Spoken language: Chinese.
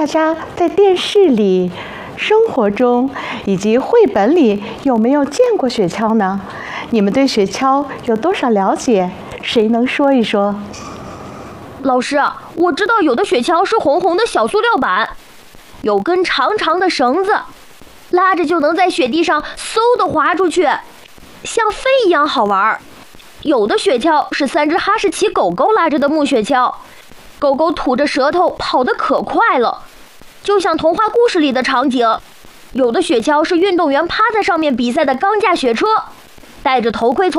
大家在电视里、生活中以及绘本里有没有见过雪橇呢？你们对雪橇有多少了解？谁能说一说？ 老师，我知道有的雪橇是红红的小塑料板，有根长长的绳子，拉着就能在雪地上嗖地滑出去，像飞一样好玩。有的雪橇是3只哈士奇狗狗拉着的木雪橇，狗狗吐着舌头跑得可快了，就像童话故事里的场景。有的雪橇是运动员趴在上面比赛的钢架雪车，戴着头盔从